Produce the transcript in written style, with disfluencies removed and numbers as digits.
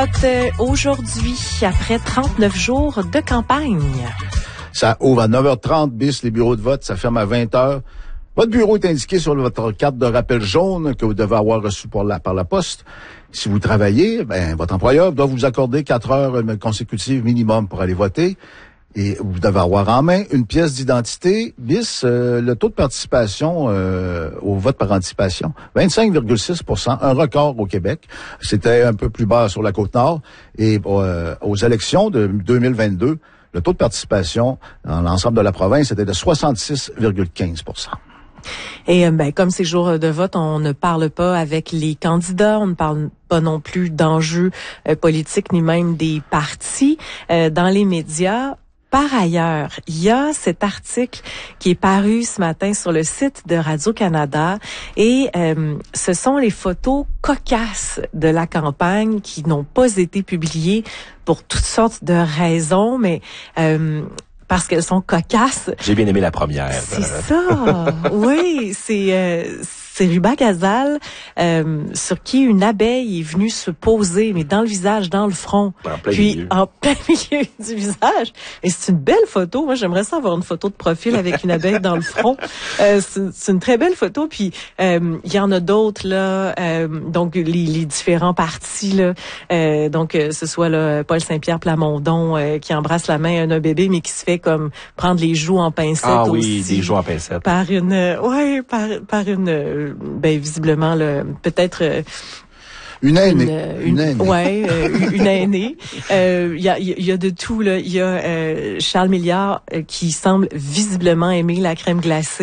vote aujourd'hui, après 39 jours de campagne. Ça ouvre à 9h30 bis les bureaux de vote, ça ferme à 20h. Votre bureau est indiqué sur votre carte de rappel jaune que vous devez avoir reçue par la poste. Si vous travaillez, votre employeur doit vous accorder 4 heures consécutives minimum pour aller voter. Et vous devez avoir en main une pièce d'identité, bis le taux de participation au vote par anticipation, 25,6%, un record au Québec. C'était un peu plus bas sur la Côte-Nord. Et aux élections de 2022, le taux de participation dans l'ensemble de la province était de 66,15%. Et comme ces jours de vote, on ne parle pas avec les candidats, on ne parle pas non plus d'enjeux politiques ni même des partis dans les médias. Par ailleurs, il y a cet article qui est paru ce matin sur le site de Radio-Canada et ce sont les photos cocasses de la campagne qui n'ont pas été publiées pour toutes sortes de raisons, mais parce qu'elles sont cocasses. J'ai bien aimé la première. C'est ça. Oui, c'est Ruba Gazal sur qui une abeille est venue se poser, mais dans le visage, dans le front. En plein milieu du visage. Et c'est une belle photo. Moi, j'aimerais ça avoir une photo de profil avec une abeille dans le front. C'est une très belle photo. Puis il y en a d'autres là. Donc les différents partis là. Donc ce soit là Paul Saint-Pierre Plamondon qui embrasse la main d'un bébé, mais qui se fait comme prendre les joues en pincette. Ah oui, aussi, des joues en pincette. Par une visiblement peut-être une aînée. Une aînée. Ouais, une aînée. Il y a de tout là. Il y a Charles Milliard qui semble visiblement aimer la crème glacée.